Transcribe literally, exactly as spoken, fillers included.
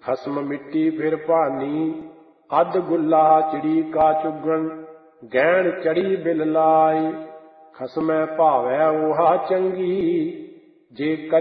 ਖਸਮ ਮਿੱਟੀ ਫਿਰ ਭਾਨੀ, ਅੱਧ ਗੁੱਲਾ ਚਿੜੀ ਕਾ ਚੁਗਣ, ਗਹਿਣ ਚੜੀ ਬਿਲ ਲਾਈ। ਖਸਮੈ ਭਾਵੈ ਓਹਾ ਚੰਗੀ, ਜੇ